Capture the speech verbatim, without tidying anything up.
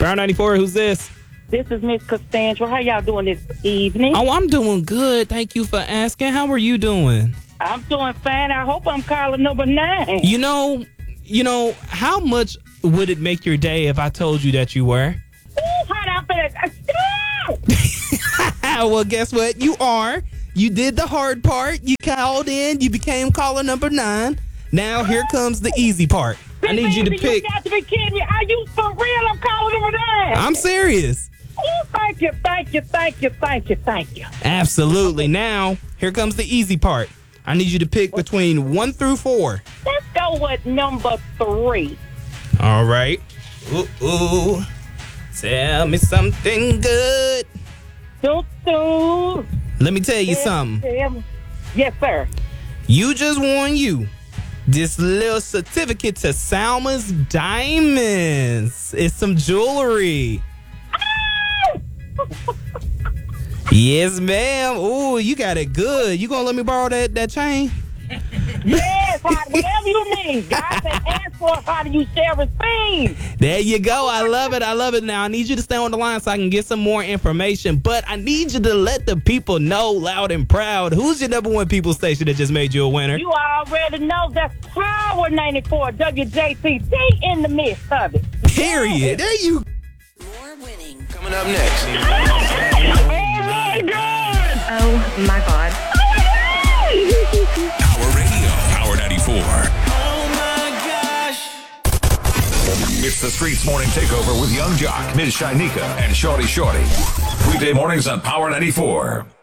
Power ninety-four, who's this? This is Miss Costanza. How y'all doing this evening? Oh, I'm doing good. Thank you for asking. How are you doing? I'm doing fine. I hope I'm calling number nine. You know, you know, how much would it make your day if I told you that you were? Ooh, hold on, stop! Well, guess what? You are. You did the hard part. You called in. You became caller number nine. Now here comes the easy part. I need you to pick. You got to be kidding me. Are you for real? I'm calling number nine. I'm serious. Oh, thank you, thank you, thank you, thank you, thank you. Absolutely. Now, here comes the easy part. I need you to pick between one through four. Let's go with number three. All right. Ooh, ooh. Tell me something good. Doo, doo. Let me tell you Tell- something. tell me. Yes, sir. You just won you this little certificate to Salma's Diamonds. It's some jewelry. Yes, ma'am. Ooh, you got it good. You gonna let me borrow that, that chain? Yes, whatever you need. God said, ask for it. How do you share receive? There you go. I love it. I love it. Now, I need you to stay on the line so I can get some more information. But I need you to let the people know loud and proud. Who's your number one people station that just made you a winner? You already know that's Power ninety-four, W J C T in the midst of it. Period. There you More winning. Coming up next. Oh, my God. Oh my God. Power Radio. Power ninety-four. Oh my gosh. It's the Streets Morning Takeover with Young Jock, Miz Shinika, and Shorty Shorty. Weekday mornings on Power ninety-four.